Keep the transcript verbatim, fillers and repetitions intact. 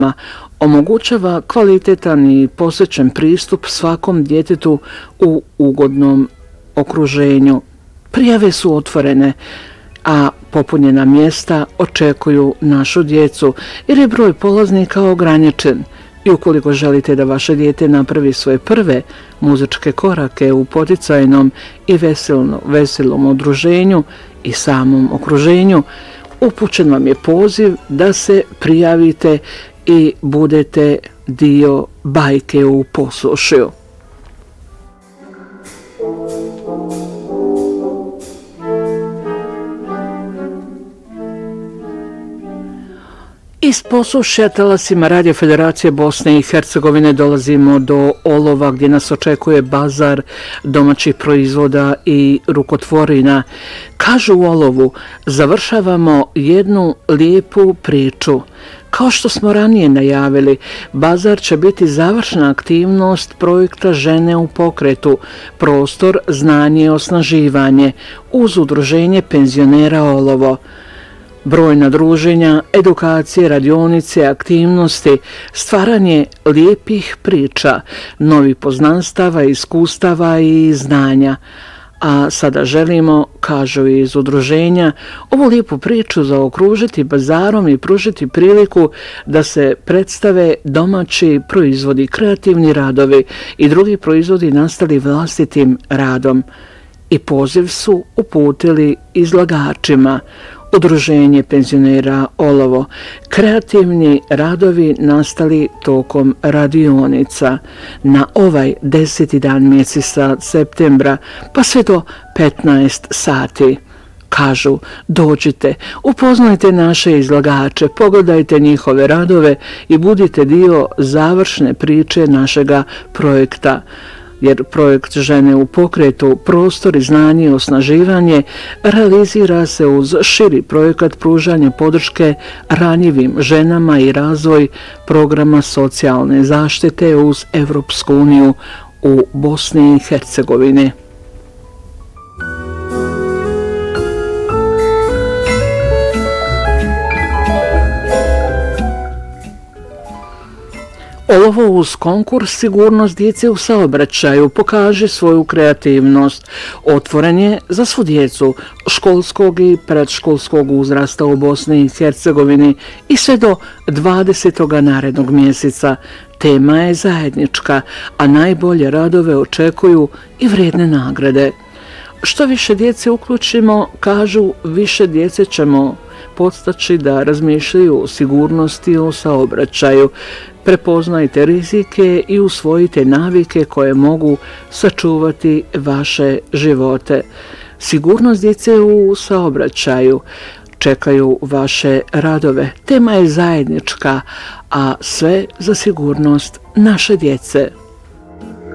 omogućava kvalitetan i posvećen pristup svakom djetetu u ugodnom okruženju. Prijave su otvorene, a popunjena mjesta očekuju našu djecu jer je broj polaznika ograničen. I ukoliko želite da vaše dijete napravi svoje prve muzičke korake u poticajnom i veselno, veselom udruženju i samom okruženju, upućen vam je poziv da se prijavite i budete dio bajke u poslušju. Iz poslušja talasima Radio Federacije Bosne i Hercegovine dolazimo do Olova gdje nas očekuje bazar domaćih proizvoda i rukotvorina. Kažu u Olovu, završavamo jednu lijepu priču. Kao što smo ranije najavili, bazar će biti završna aktivnost projekta Žene u pokretu, prostor, znanje i osnaživanje uz udruženje penzionera Olovo. Brojna druženja, edukacije, radionice, aktivnosti, stvaranje lijepih priča, novih poznanstava, iskustava i znanja. A sada želimo, kažu iz udruženja, ovu lijepu priču zaokružiti bazarom i pružiti priliku da se predstave domaći proizvodi, kreativni radovi i drugi proizvodi nastali vlastitim radom. I poziv su uputili izlagačima. Udruženje penzionera Olovo, kreativni radovi nastali tokom radionica na ovaj deseti dan mjeseca septembra pa sve do petnaest sati. Kažu, dođite, upoznajte naše izlagače, pogledajte njihove radove i budite dio završne priče našega projekta. Jer projekt Žene u pokretu, prostor i znanje i osnaživanje realizira se uz širi projekat pružanja podrške ranjivim ženama i razvoj programa socijalne zaštite uz Evropsku uniju u Bosni i Hercegovini. Olovo uz konkurs Sigurnost djece u saobraćaju pokaže svoju kreativnost. Otvoren je za svu djecu školskog i predškolskog uzrasta u Bosni i Hercegovini i sve do dvadesetog narednog mjeseca. Tema je zajednička, a najbolje radove očekuju i vrijedne nagrade. Što više djece uključimo, kažu, više djece ćemo podstaći da razmišljaju o sigurnosti u saobraćaju. Prepoznajte rizike i usvojite navike koje mogu sačuvati vaše živote. Sigurnost djece u saobraćaju čekaju vaše radove. Tema je zajednička, a sve za sigurnost naše djece.